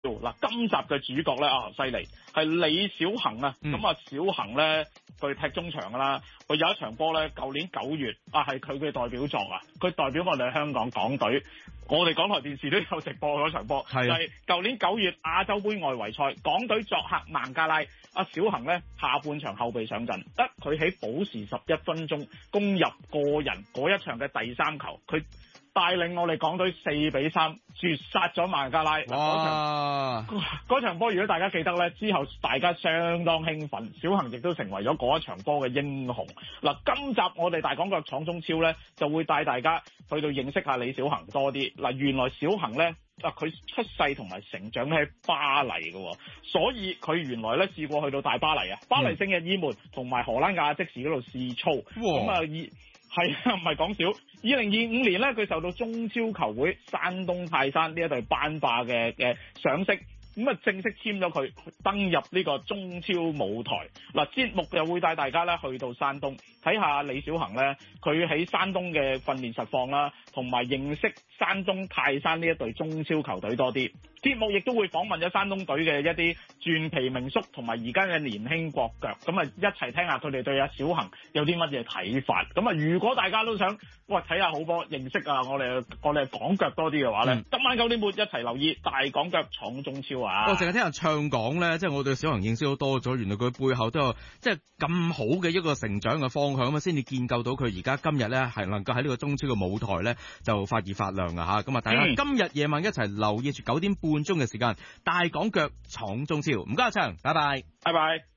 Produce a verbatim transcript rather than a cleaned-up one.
嗱，今集嘅主角咧啊，犀利，係李小恆啊。咁啊、嗯，小恆咧佢踢中場噶啦，佢有一場波咧，舊年九月啊，係佢嘅代表作啊，佢代表我哋香港港隊，我哋港台電視都有直播嗰場波，係就係舊年九月亞洲杯外圍賽，港隊作客孟加拉，阿小恆咧下半場後備上陣，得佢喺補時十一分鐘攻入個人嗰一場嘅第三球，佢帶領我哋港隊四比三絕殺咗孟加拉。哇！嗰場波如果大家記得咧，之後大家相當興奮，小恆亦都成為咗嗰一場波嘅英雄。嗱，今集我哋大港腳闖中超咧，就會帶大家去到認識下李小恆多啲。嗱，原來小恆咧啊，佢出世同埋成長喺巴黎嘅，所以佢原來咧試過去到大巴黎啊，巴黎聖日耳門同埋荷蘭亞積士嗰度試操。咁啊，係啊，唔係講笑。二零二五年咧，佢受到中超球會山東泰山呢一隊班霸嘅嘅賞識，咁啊正式簽咗佢登入呢個中超舞台。嗱，節目又會帶大家咧去到山東睇下李小恆咧，佢喺山東嘅訓練實況啦，同埋認識山東泰山呢一隊中超球隊多啲。節目亦都會訪問咗山東隊嘅一啲傳奇名宿同埋而家嘅年輕國腳，咁啊一齊聽下佢哋對阿小恆有啲乜嘢睇法。咁啊，如果大家都想喂睇下好波，認識啊我哋我哋港腳多啲嘅話咧，嗯、今晚九點半一齊留意大港腳闖中超啊！ 我成日聽人唱講咧，即係我對小恆認識好多咗，原來佢背後都有即係咁好嘅一個成長嘅方向，咁啊先至建構到佢而家今日咧係能夠喺呢個中超嘅舞台咧就發熱發亮啊嚇！咁啊大家今日夜晚一齊留意住九點半鐘嘅時間，大港腳闖中超，唔該阿祥，拜拜， 拜拜。